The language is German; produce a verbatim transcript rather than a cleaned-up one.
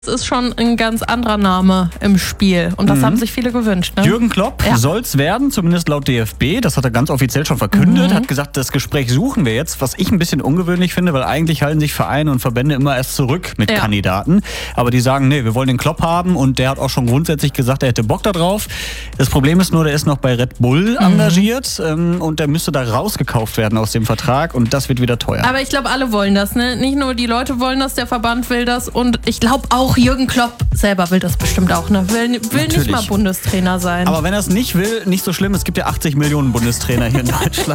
Das ist schon ein ganz anderer Name im Spiel und das mhm. haben sich viele gewünscht. Ne? Jürgen Klopp ja. soll es werden, zumindest laut D F B. Das hat er ganz offiziell schon verkündet, mhm. hat gesagt, das Gespräch suchen wir jetzt, was ich ein bisschen ungewöhnlich finde, weil eigentlich halten sich Vereine und Verbände immer erst zurück mit ja. Kandidaten. Aber die sagen, nee, wir wollen den Klopp haben und der hat auch schon grundsätzlich gesagt, er hätte Bock da drauf. Das Problem ist nur, der ist noch bei Red Bull mhm. engagiert ähm, und der müsste da rausgekauft werden aus dem Vertrag und das wird wieder teuer. Aber ich glaube, alle wollen das, ne? Nicht nur die Leute wollen das, der Verband will das und ich glaube auch Jürgen Klopp selber will das bestimmt auch, ne? Will, will nicht mal Bundestrainer sein. Aber wenn er es nicht will, nicht so schlimm. Es gibt ja achtzig Millionen Bundestrainer hier in Deutschland.